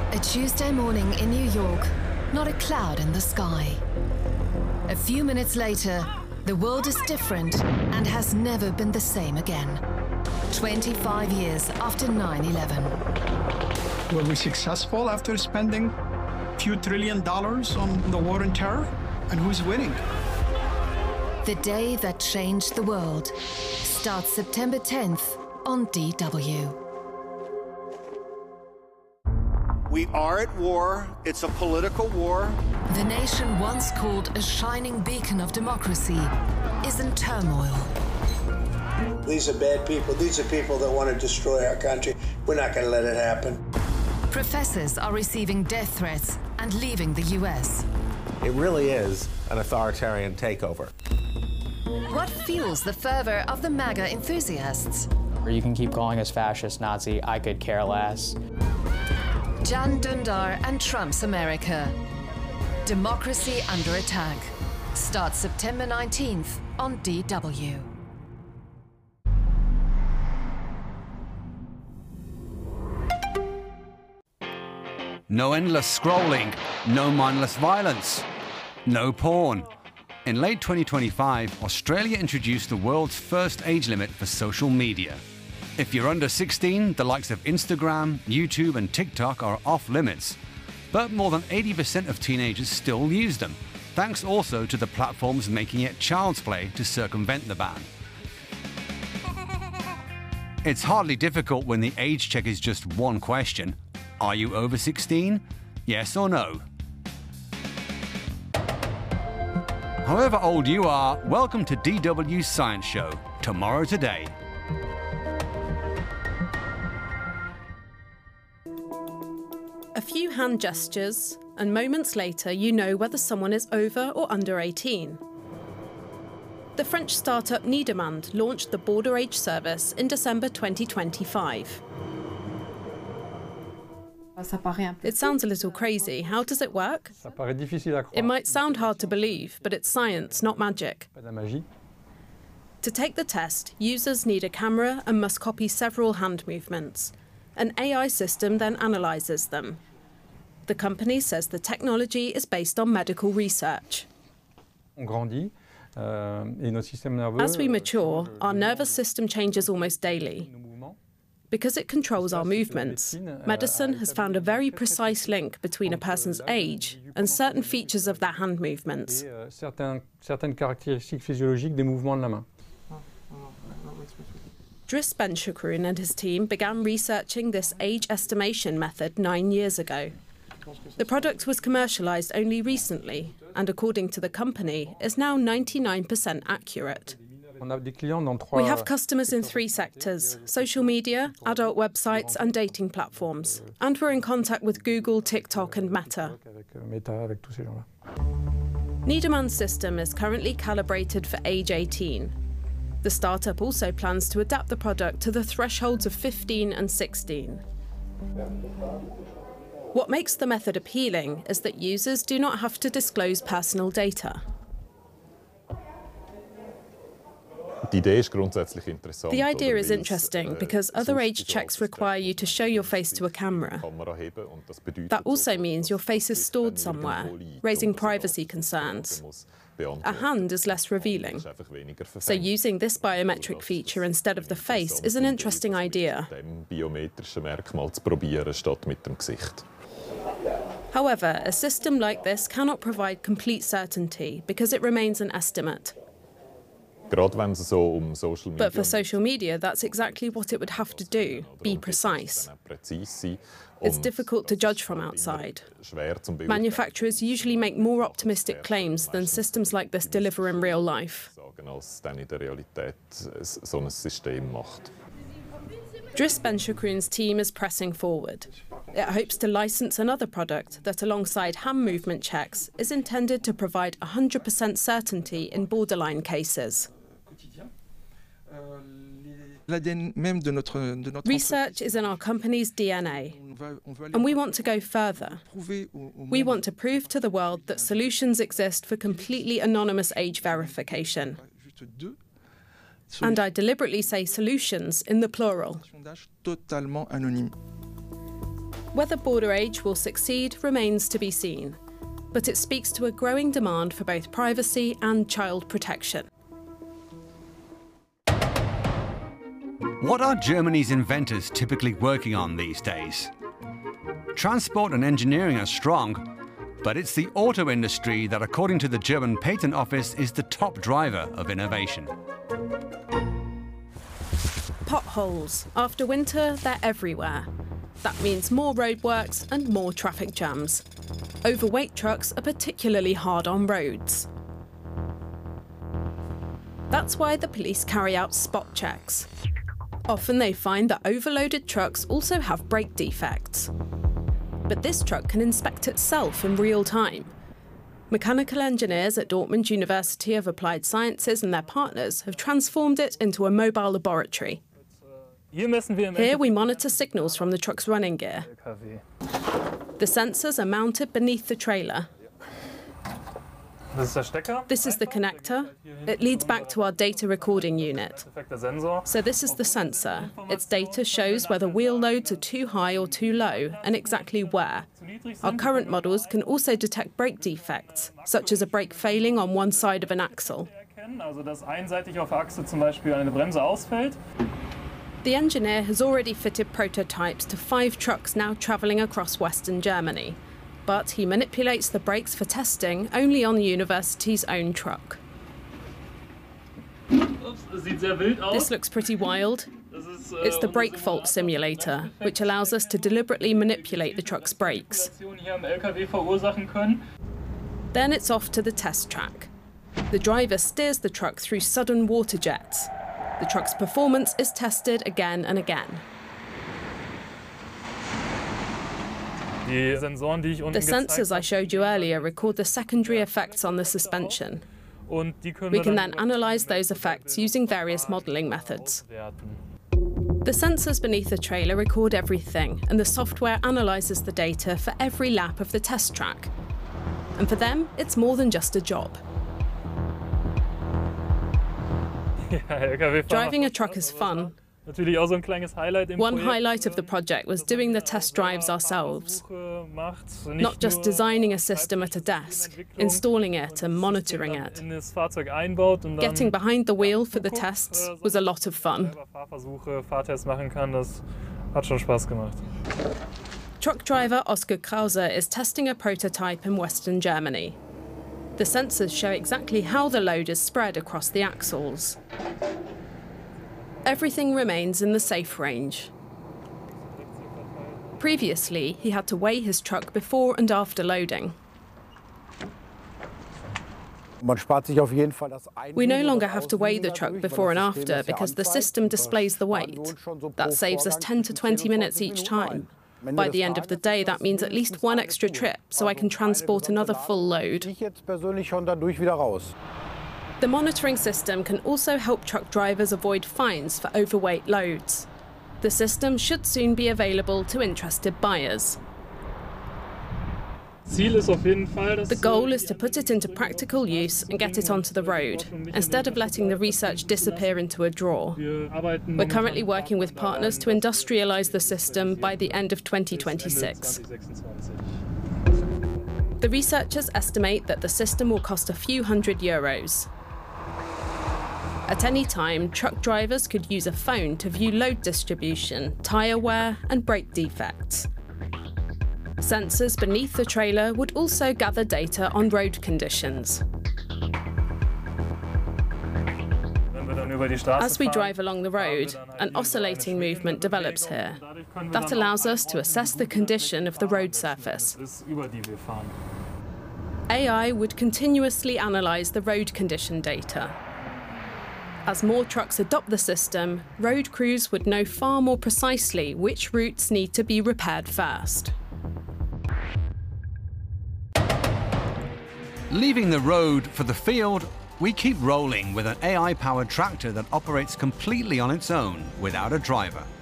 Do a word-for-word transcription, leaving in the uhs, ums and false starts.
A Tuesday morning in New York, not a cloud in the sky. A few minutes later, the world is different and has never been the same again. twenty-five years after nine eleven. Were we successful after spending a few trillion dollars on the war on terror? And who's winning? The day that changed the world starts September tenth on D W. We are at war. It's a political war. The nation once called a shining beacon of democracy is in turmoil. These are bad people. These are people that want to destroy our country. We're not going to let it happen. Professors are receiving death threats and leaving the U S. It really is an authoritarian takeover. What fuels the fervor of the MAGA enthusiasts? You can keep calling us fascist, Nazi, I could care less. Jan Dundar and Trump's America. Democracy Under Attack. Starts September nineteenth on D W. No endless scrolling, no mindless violence, no porn. In late twenty twenty-five, Australia introduced the world's first age limit for social media. If you're under sixteen, the likes of Instagram, YouTube and TikTok are off limits. But more than eighty percent of teenagers still use them, thanks also to the platforms making it child's play to circumvent the ban. It's hardly difficult when the age check is just one question. Are you over sixteen? Yes or no? However old you are, welcome to D W's Science Show, Tomorrow Today. A few hand gestures, and moments later you know whether someone is over or under eighteen. The French startup Niedermand launched the Border Age service in December twenty twenty-five. It sounds a little crazy. How does it work? It might sound hard to believe, but it's science, not magic. To take the test, users need a camera and must copy several hand movements. An A I system then analyses them. The company says the technology is based on medical research. As we mature, our nervous system changes almost daily. Because it controls our movements, medicine has found a very precise link between a person's age and certain features of their hand movements. Dries Ben-Chakroun and his team began researching this age estimation method nine years ago. The product was commercialized only recently, and according to the company, is now ninety-nine percent accurate. We have customers in three sectors: social media, adult websites and dating platforms. And we're in contact with Google, TikTok and Meta. Niedermand's system is currently calibrated for age eighteen. The startup also plans to adapt the product to the thresholds of fifteen and sixteen. What makes the method appealing is that users do not have to disclose personal data. The idea is interesting because other age checks require you to show your face to a camera. That also means your face is stored somewhere, raising privacy concerns. A hand is less revealing. So using this biometric feature instead of the face is an interesting idea. However, a system like this cannot provide complete certainty because it remains an estimate. But for social media, that's exactly what it would have to do, be precise. It's difficult to judge from outside. Manufacturers usually make more optimistic claims than systems like this deliver in real life. Dries Ben-Chakroun's team is pressing forward. It hopes to license another product that, alongside hand movement checks, is intended to provide one hundred percent certainty in borderline cases. Research is in our company's D N A, and we want to go further. We want to prove to the world that solutions exist for completely anonymous age verification. And I deliberately say solutions in the plural. Whether Border Age will succeed remains to be seen, but it speaks to a growing demand for both privacy and child protection. What are Germany's inventors typically working on these days? Transport and engineering are strong, but it's the auto industry that, according to the German Patent Office, is the top driver of innovation. Potholes. After winter, they're everywhere. That means more roadworks and more traffic jams. Overweight trucks are particularly hard on roads. That's why the police carry out spot checks. Often they find that overloaded trucks also have brake defects. But this truck can inspect itself in real time. Mechanical engineers at Dortmund University of Applied Sciences and their partners have transformed it into a mobile laboratory. Here we monitor signals from the truck's running gear. The sensors are mounted beneath the trailer. This is the connector. It leads back to our data recording unit. So this is the sensor. Its data shows whether wheel loads are too high or too low, and exactly where. Our current models can also detect brake defects, such as a brake failing on one side of an axle. The engineer has already fitted prototypes to five trucks now travelling across Western Germany. But he manipulates the brakes for testing only on the university's own truck. This looks pretty wild. It's the brake fault simulator, which allows us to deliberately manipulate the truck's brakes. Then it's off to the test track. The driver steers the truck through sudden water jets. The truck's performance is tested again and again. The sensors I showed you earlier record the secondary effects on the suspension. We can then analyse those effects using various modelling methods. The sensors beneath the trailer record everything, and the software analyses the data for every lap of the test track. And for them, it's more than just a job. Driving a truck is fun. One highlight of the project was doing the test drives ourselves. Not just designing a system at a desk, installing it and monitoring it. Getting behind the wheel for the tests was a lot of fun. Truck driver Oskar Krause is testing a prototype in Western Germany. The sensors show exactly how the load is spread across the axles. Everything remains in the safe range. Previously, he had to weigh his truck before and after loading. We no longer have to weigh the truck before and after because the system displays the weight. That saves us ten to twenty minutes each time. By the end of the day, that means at least one extra trip, so I can transport another full load. The monitoring system can also help truck drivers avoid fines for overweight loads. The system should soon be available to interested buyers. The goal is to put it into practical use and get it onto the road, instead of letting the research disappear into a drawer. We're currently working with partners to industrialise the system by the end of twenty twenty-six. The researchers estimate that the system will cost a few hundred euros. At any time, truck drivers could use a phone to view load distribution, tyre wear and brake defects. Sensors beneath the trailer would also gather data on road conditions. As we drive along the road, an oscillating movement develops here. That allows us to assess the condition of the road surface. A I would continuously analyse the road condition data. As more trucks adopt the system, road crews would know far more precisely which routes need to be repaired first. Leaving the road for the field, we keep rolling with an A I-powered tractor that operates completely on its own without a driver.